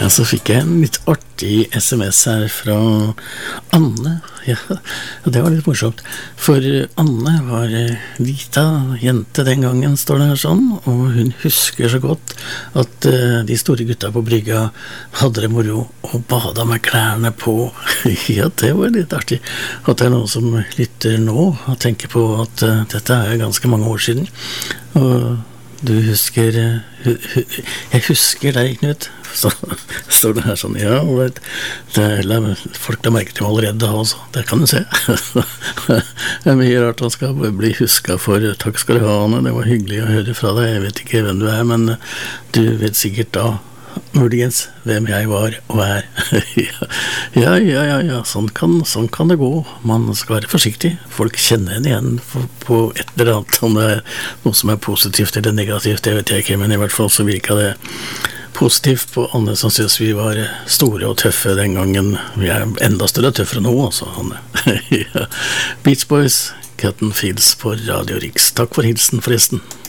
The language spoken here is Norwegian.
Ja, så fikk jeg en litt artig SMS her fra Anne. Ja, det var litt morsomt. For Anne var lita jente den gangen, står det her sånn, og hun husker så godt at de store gutta på brygga hadde det moro og bada med klærne på. Ja, det var litt artig. At det er noen som lytter nå og tenker på at dette er ganske mange år siden. Og du husker jeg husker deg, Knut. Så står det her sånn, ja, folk la merke til allerede også, det kan du se. Det er mye rart han skal bli husket for. Takk skal du ha, Anne, det var hyggelig å høre fra deg. Jeg vet ikke hvem du er, men du vet sikkert da muligens hvem jeg var og er. Ja, sånn kan det gå. Man skal være forsiktig. Folk kjenner en igjen på et eller annet, om det er noe som er positivt eller negativt, det vet jeg ikke, men i hvert fall så virket det positivt på Anne som synes vi var store og tøffe den gangen. Vi er enda større og tøffere nå, altså, Anne. Ja. Beach Boys, Cotton Fields på Radio Riks. Takk for hilsen, forresten.